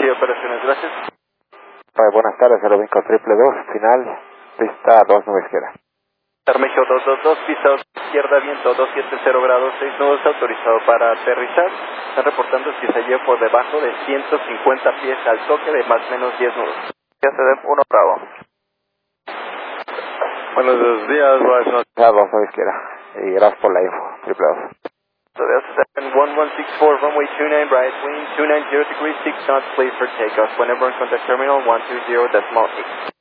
Sí, operaciones, gracias. Buenas tardes, Aerovinco 222, final, pista 29 izquierda. México 222, pista izquierda, viento 270 grados, 6 nudos, autorizado para aterrizar. Están reportando que se lleva por debajo de 150 pies al toque de más o menos 10 nudos. Ya se den 1 bravo. Buenos días, buenas noches. 29 izquierda, y gracias por la info, 222. So that's 1164, runway 29 right, wind 290 degrees, 6 knots, clear for takeoff. Whenever in contact terminal 120.8.